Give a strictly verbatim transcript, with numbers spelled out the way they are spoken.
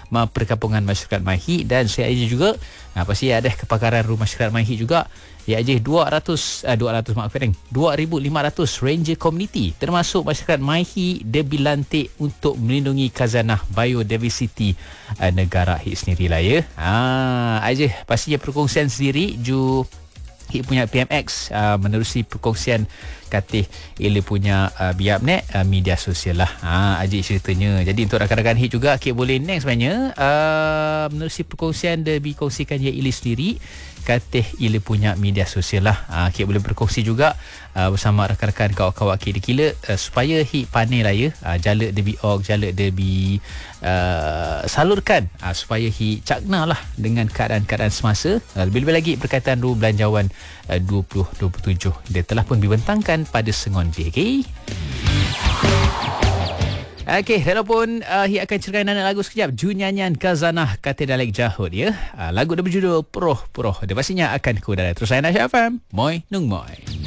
Perkampungan Masyarakat MyHit, dan saya Aziz juga uh, pasti ada kepakaran Rumah Masyarakat MyHit juga. Ya Aziz, dua ratus uh, dua ratus maaf kadang dua ribu lima ratus ranger community termasuk masyarakat MyHit dilantik untuk melindungi khazanah biodiversity uh, negara Hit sendiri lah ya. Ah, Aziz, pastinya perkongsian sendiri ju Hit punya P M X uh, menerusi perkongsian katih Ila punya uh, biar net uh, media sosial lah. Ha, Aziz ceritanya. Jadi untuk rakan-rakan Hit juga Kit boleh next sebenarnya uh, menerusi perkongsian dia dikongsikan ya Ila sendiri katih Ila punya media sosial lah. Ha, Kit boleh berkongsi juga uh, bersama rakan-rakan kawan-kawan Kit di Kila uh, supaya Hit pandai lah ya. Uh, jalak dia bi org, jalak dia bi uh, salurkan uh, supaya Hit cakna lah dengan keadaan-keadaan semasa. Uh, lebih-lebih lagi berkaitan Ru Belanjawan uh, dua ribu dua puluh tujuh. Dia telah pun dibentangkan pada Sengon J. Okay? Okey, walaupun uh, Hit akan ceritakan anak lagu sekejap. Ju nyanyian Khazanah Katedral Jahud ya. Uh, lagu dia berjudul Puroh Puroh. Dia pastinya akan ke udara. Terus saya Nasya F M. Moi Nung Moi.